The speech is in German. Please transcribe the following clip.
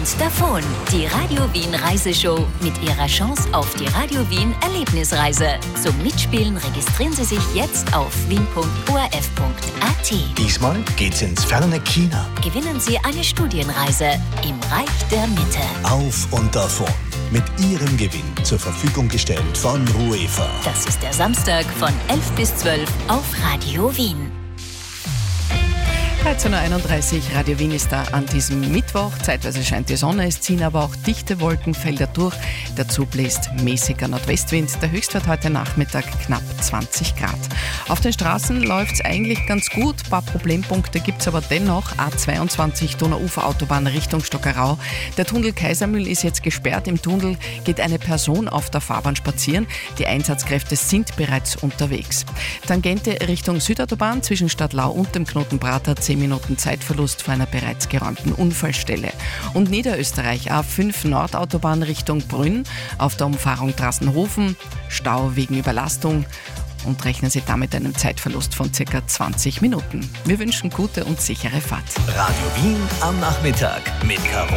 davon. Die Radio Wien Reiseshow mit ihrer Chance auf die Radio Wien Erlebnisreise. Zum Mitspielen registrieren Sie sich jetzt auf wien.orf.at. Diesmal geht's ins ferne China. Gewinnen Sie eine Studienreise im Reich der Mitte. Auf und davon. Mit Ihrem Gewinn zur Verfügung gestellt von UEFA. Das ist der Samstag von 11 bis 12 auf Radio Wien. 13.31 Uhr, Radio Wien ist da an diesem Mittwoch. Zeitweise scheint die Sonne, es ziehen aber auch dichte Wolkenfelder durch. Dazu bläst mäßiger Nordwestwind. Der Höchstwert heute Nachmittag knapp 20 Grad. Auf den Straßen läuft es eigentlich ganz gut. Ein paar Problempunkte gibt es aber dennoch. A22 Donauuferautobahn Richtung Stockerau. Der Tunnel Kaisermühl ist jetzt gesperrt. Im Tunnel geht eine Person auf der Fahrbahn spazieren. Die Einsatzkräfte sind bereits unterwegs. Tangente Richtung Südautobahn zwischen Stadtlau und dem Knoten Prater 10 Minuten Zeitverlust vor einer bereits geräumten Unfallstelle. Und Niederösterreich A5 Nordautobahn Richtung Brünn auf der Umfahrung Drassenhofen, Stau wegen Überlastung und rechnen Sie damit einem Zeitverlust von ca. 20 Minuten. Wir wünschen gute und sichere Fahrt. Radio Wien am Nachmittag mit Caro